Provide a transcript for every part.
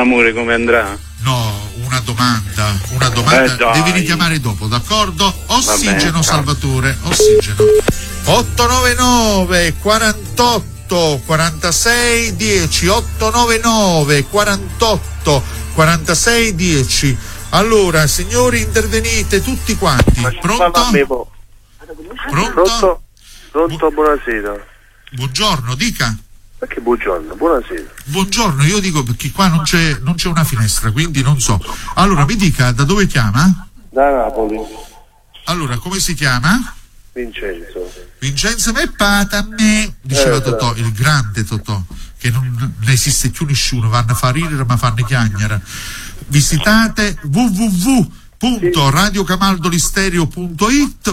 Amore, come andrà? No, una domanda. Devi richiamare dopo, d'accordo? Ossigeno, Salvatore, ossigeno. 899 48 46 10, 899 48 46 10. Allora, signori, intervenite tutti quanti. Pronto? Pronto, buonasera. Buongiorno, dica. Perché buongiorno? Buonasera. Buongiorno, io dico perché qua non c'è una finestra, quindi non so. Allora, mi dica, da dove chiama? Da Napoli. Allora, come si chiama? Vincenzo me pata a me, diceva Totò, il grande Totò, che non esiste più nessuno, vanno a far ridere ma fanno chiagnere. Visitate www.radiocamaldolistereo.it,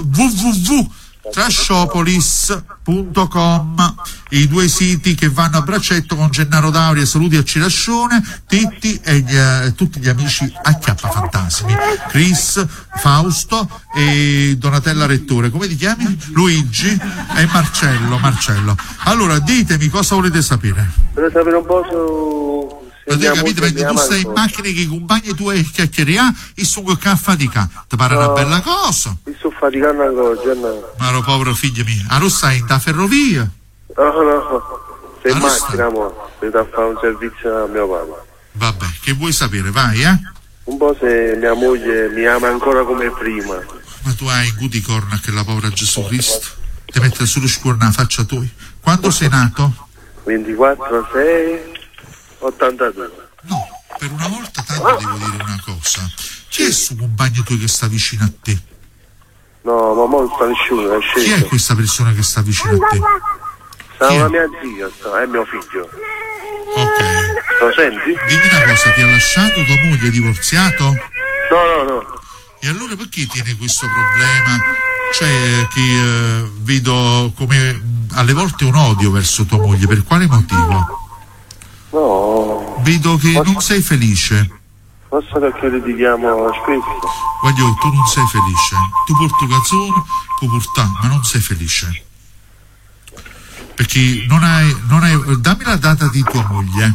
www.trashopolis.com, i due siti che vanno a braccetto con Gennaro Dauria, saluti a Cirascione, Titti e tutti gli amici Acchiappafantasmi, Chris, Fausto e Donatella Rettore. Come ti chiami? Luigi e Marcello. Allora, ditemi cosa volete sapere. Vorrei sapere un po' su... Capite, perché tu stai in macchina che i compagni tuoi chiacchieria e sono che fatica, ti pare una bella cosa? Mi sto faticando ancora, Gennaro. Ma ero povero figlio mio, allora stai in da ferrovia? No, sei in macchina, amore, devo fare un servizio a mio padre. Vabbè, che vuoi sapere, vai, Un po' se mia moglie mi ama ancora come prima. Ma tu hai guti corna che la povera Gesù Cristo ti mette solo scuola nella faccia tua. Quando sei nato? 24/6/82. No, per una volta tanto devo dire una cosa. Chi è sto compagno tuo che sta vicino a te? No, ma non sta nessuno, è sceso. Chi è questa persona che sta vicino a te? Sta una mia zia, è mio figlio. Ok. Lo senti? Dimmi una cosa, ti ha lasciato tua moglie, divorziato? No. E allora perché tieni questo problema? Cioè, che vedo come alle volte un odio verso tua moglie, per quale motivo? No. Vedo che non sei felice. Forse perché litighiamo spesso. Voglio, tu non sei felice. Tu porti canzone, puoi portare, ma non sei felice. Perché non hai. Dammi la data di tua moglie.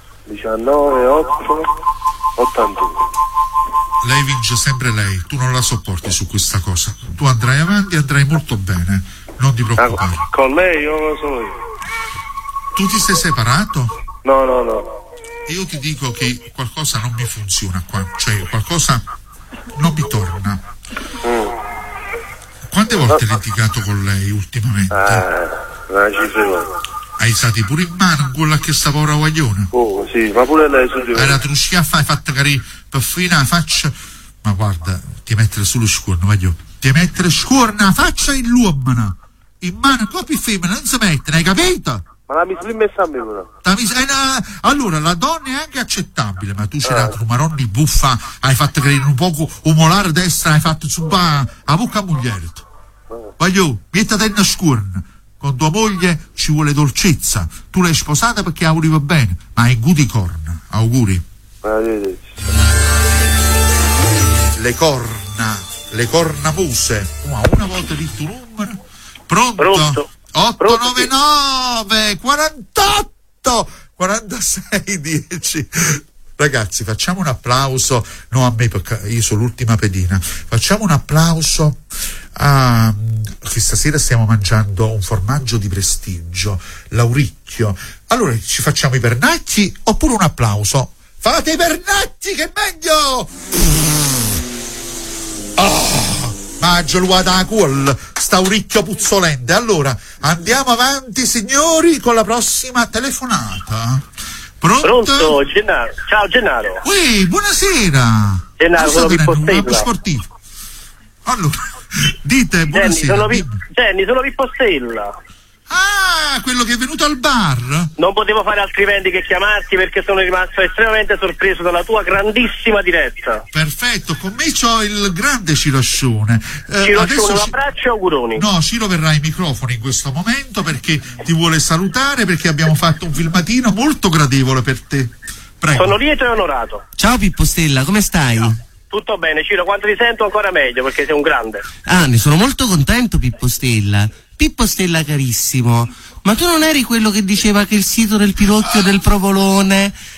19/8/81. Lei vince sempre lei, tu non la sopporti su questa cosa. Tu andrai avanti, andrai molto bene, non ti preoccupare. Con lei o solo io? Tu ti sei separato? No. Io ti dico che qualcosa non mi funziona qua, cioè qualcosa non mi torna. Quante volte hai litigato con lei ultimamente? Hai stati pure in mano quella che sta povera guaglione? Oh sì, ma pure lei su di me. Hai la trusciaffa, hai fatto carì per finire la faccia. Ma guarda, ti mettere solo scuorno, voglio. Ti mettere scuorno la faccia in l'uomo. In mano coppia femmina non si mettere, hai capito? Ma la mi sono messa a me però. Allora la donna è anche accettabile, ma tu c'era un maronni buffa, hai fatto credere un poco umolare destra, hai fatto subare a bocca a moglie. Voglio, mettete in scuorno. Con tua moglie ci vuole dolcezza. Tu l'hai sposata perché la voleva bene, ma hai guti corna. Auguri. Le cornamuse. Una volta di tuo numero. Pronto? 899 48 46 10. Ragazzi, facciamo un applauso, no a me perché io sono l'ultima pedina, facciamo un applauso a che stasera stiamo mangiando un formaggio di prestigio, Lauricchio. Allora ci facciamo i pernacchi oppure un applauso? Fate i pernacchi che è meglio! Maggio luata quel sta uricchio puzzolente. Allora andiamo avanti signori con la prossima telefonata. Pronto, Gennaro. Ciao Gennaro. Buonasera. Gennaro, sono Pippo Stella. Sportivo. Allora, dite buonasera. Jenny, sono Pippo Stella. Ah, quello che è venuto al bar? Non potevo fare altrimenti che chiamarti perché sono rimasto estremamente sorpreso dalla tua grandissima diretta. Perfetto, con me c'ho il grande Ciroscione. Ciroscione, un abbraccio e auguroni. No, Ciro verrà ai microfoni in questo momento perché ti vuole salutare, perché abbiamo fatto un filmatino molto gradevole per te. Prego. Sono lieto e onorato. Ciao Pippo Stella, come stai? Ciao. Tutto bene, Ciro, quando ti sento ancora meglio perché sei un grande. Ah, ne sono molto contento, Pippo Stella. Pippo Stella carissimo, ma tu non eri quello che diceva che il sito del Pilocchio del Provolone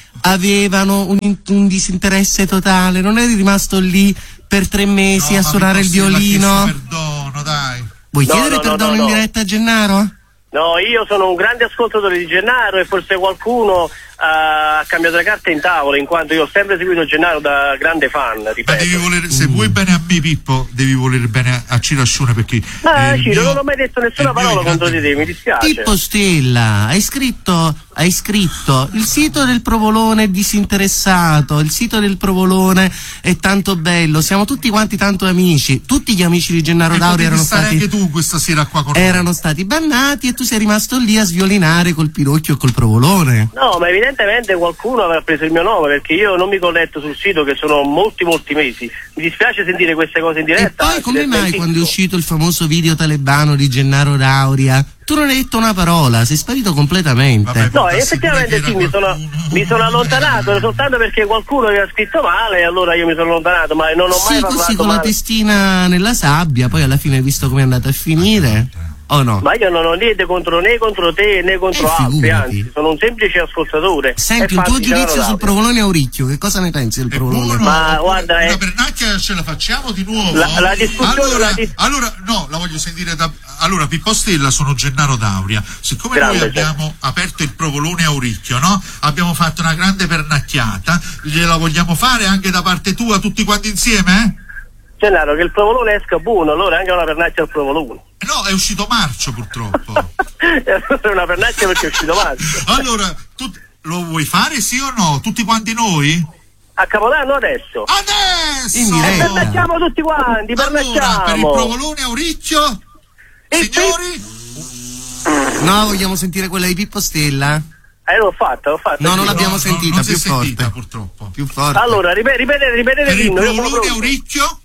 avevano un disinteresse totale, non eri rimasto lì per 3 mesi a suonare il violino. Perdono, dai. Vuoi chiedere perdono in diretta a Gennaro? No, io sono un grande ascoltatore di Gennaro e forse qualcuno ha cambiato le carte in tavola, in quanto io ho sempre seguito Gennaro da grande fan, ripeto. Ma devi volere, se vuoi bene a me, Pippo, devi volere bene a Ciro Ascione, perché Ciro, non ho mai detto nessuna parola contro di te, mi dispiace. Pippo Stella, hai scritto il sito del Provolone è disinteressato, il sito del Provolone è tanto bello, siamo tutti quanti tanto amici, tutti gli amici di Gennaro D'Auria erano stati anche tu questa sera qua con erano stati bannati e tu sei rimasto lì a sviolinare col Pirocchio e col Provolone. No, ma evidentemente qualcuno avrà preso il mio nome, perché io non mi connetto sul sito che sono molti mesi. Mi dispiace sentire queste cose in diretta. E poi come mai quando è uscito il famoso video talebano di Gennaro D'Auria tu non hai detto una parola, sei sparito completamente? Vabbè, no, effettivamente sì, mi sono allontanato soltanto perché qualcuno aveva scritto male, allora io mi sono allontanato, ma non ho mai parlato così con male. La testina nella sabbia, poi alla fine hai visto come è andata a finire? O no? Ma io non ho niente né contro te né contro altri, anzi sono un semplice ascoltatore. Senti, un tuo giudizio sul Provolone Auricchio, che cosa ne pensi del Provolone? Ma guarda, una pernacchia ce la facciamo di nuovo? La discussione allora no, la voglio sentire allora Pippo Stella, sono Gennaro D'Auria. Siccome grande, noi abbiamo aperto il Provolone Auricchio, no? Abbiamo fatto una grande pernacchiata, gliela vogliamo fare anche da parte tua tutti quanti insieme? Gennaro, che il Provolone esca buono, allora anche una pernacchia al Provolone. No, è uscito marcio purtroppo. È una pernacchia perché è uscito marcio. Allora, tu lo vuoi fare sì o no? Tutti quanti noi? A Capodanno adesso. Adesso! Pernacchiamo tutti quanti, allora, per il Provolone Auricchio, signori? No, vogliamo sentire quella di Pippo Stella? L'ho fatta. No, non l'abbiamo sentita, non più si è forte. sentita, purtroppo. Più forte. Allora, ripetete per il l'inno. Provolone Auricchio?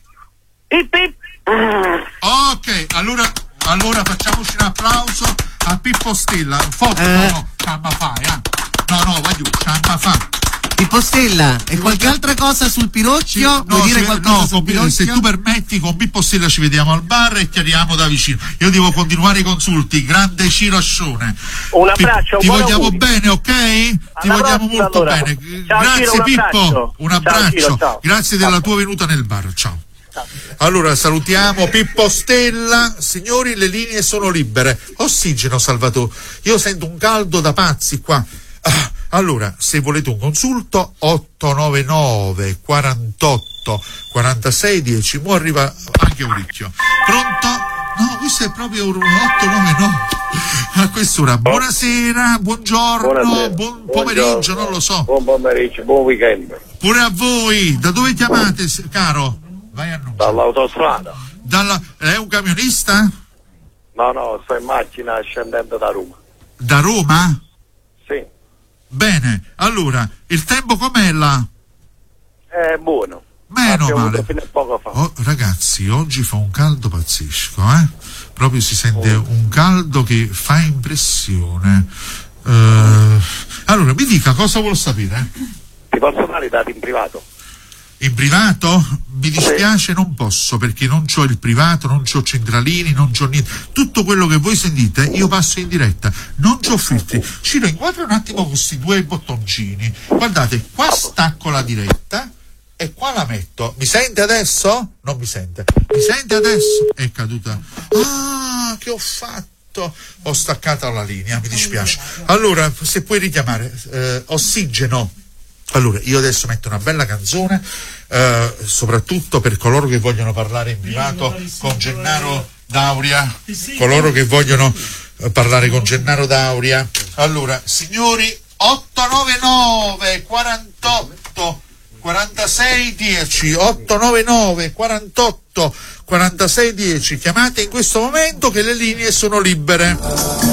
Ok, allora facciamoci un applauso a Pippo Stella. Forte, no, ciamma fai, No, vai giù, ciamma fa. Pippo Stella, e qualche altra cosa sul Pirocchio? Vuoi dire qualcosa sul Pirocchio? Se tu permetti, con Pippo Stella ci vediamo al bar e chiariamo da vicino. Io devo continuare i consulti. Grande Ciro Ascione. Un abbraccio. Ti vogliamo bene, ok? Ti vogliamo molto bene. Ciao, grazie Ciro, Pippo. Un abbraccio. Ciao, Ciro, ciao. Grazie della tua venuta nel bar. Ciao. Allora salutiamo Pippo Stella. Signori, le linee sono libere. Ossigeno, Salvatore. Io sento un caldo da pazzi qua. Allora, se volete un consulto, 899 48 46 10. Mo arriva anche Auricchio. Pronto? No, questo è proprio 899. A quest'ora. Buonasera, buongiorno, buon pomeriggio, non lo so. Buon pomeriggio, buon weekend. Pure a voi. Da dove chiamate, caro? Vai a nome. Dall'autostrada. È un camionista? No, sto in macchina scendendo da Roma. Da Roma? Sì. Bene, allora, il tempo com'è là? È buono. Meno male. Fino a poco fa. Ragazzi, oggi fa un caldo pazzesco, Proprio si sente un caldo che fa impressione. Allora, mi dica cosa vuol sapere? Ti posso dare i dati in privato? In privato? Mi dispiace, non posso, perché non c'ho il privato, non c'ho centralini, non c'ho niente. Tutto quello che voi sentite io passo in diretta, non c'ho filtri. Ciro, inquadra un attimo questi 2 bottoncini. Guardate, qua stacco la diretta e qua la metto. Mi sente adesso? Non mi sente. Mi sente adesso? È caduta. Ah, che ho fatto? Ho staccato la linea, mi dispiace. Allora, se puoi richiamare, ossigeno. Allora, io adesso metto una bella canzone, soprattutto per coloro che vogliono parlare in privato con Gennaro D'Auria, coloro che vogliono parlare con Gennaro D'Auria. Allora, signori, 899 48 46 10, 899 48 46 10, chiamate in questo momento che le linee sono libere.